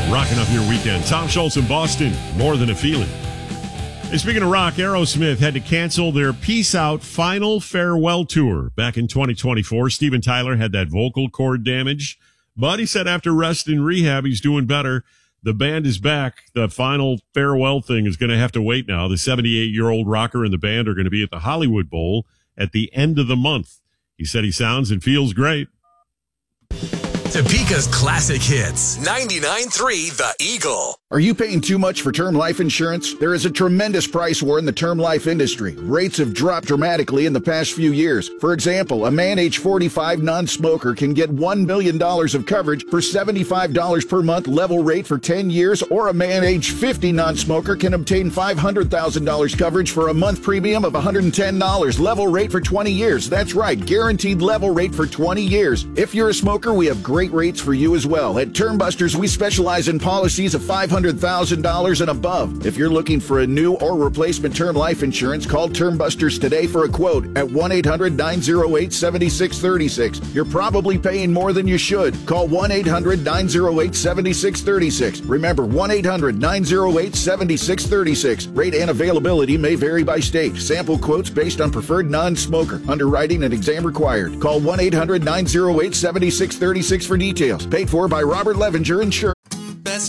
Rocking up your weekend. Tom Schultz in Boston, More Than a Feeling. Hey, speaking of rock, Aerosmith had to cancel their Peace Out final farewell tour back in 2024. Steven Tyler had that vocal cord damage, but he said after rest and rehab, he's doing better. The band is back. The final farewell thing is going to have to wait now. The 78-year-old rocker and the band are going to be at the Hollywood Bowl at the end of the month. He said he sounds and feels great. Topeka's classic hits. 99.3 The Eagle. Are you paying too much for term life insurance? There is a tremendous price war in the term life industry. Rates have dropped dramatically in the past few years. For example, a man age 45 non-smoker can get $1 million of coverage for $75 per month level rate for 10 years, or a man age 50 non-smoker can obtain $500,000 coverage for a month premium of $110 level rate for 20 years. That's right, guaranteed level rate for 20 years. If you're a smoker, we have great rates for you as well. At Term Busters, we specialize in policies of $500,000 and above. If you're looking for a new or replacement term life insurance, call Term Busters today for a quote at 1-800-908-7636. You're probably paying more than you should. Call 1-800-908-7636. Remember, 1-800-908-7636. Rate and availability may vary by state. Sample quotes based on preferred non-smoker. Underwriting and exam required. Call 1-800-908-7636 for details. Paid for by Robert Levenger Insurance.